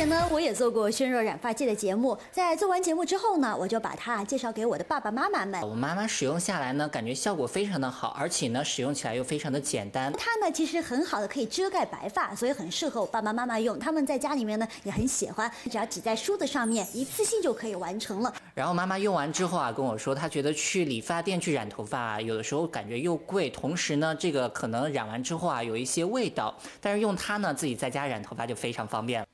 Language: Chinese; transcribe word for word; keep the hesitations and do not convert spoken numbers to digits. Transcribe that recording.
前呢，我也做过轩若染发剂的节目，在做完节目之后呢，我就把它介绍给我的爸爸妈妈们。 我妈妈使用下来呢，感觉效果非常的好，而且呢，使用起来又非常的简单。 它呢，其实很好的可以遮盖白发，所以很适合我爸爸妈妈用。他们在家里面呢也很喜欢，只要挤在梳子上面，一次性就可以完成了。 然后妈妈用完之后啊，跟我说，她觉得去理发店去染头发啊，有的时候感觉又贵，同时呢，这个可能染完之后啊，有一些味道。但是用它呢，自己在家染头发就非常方便了。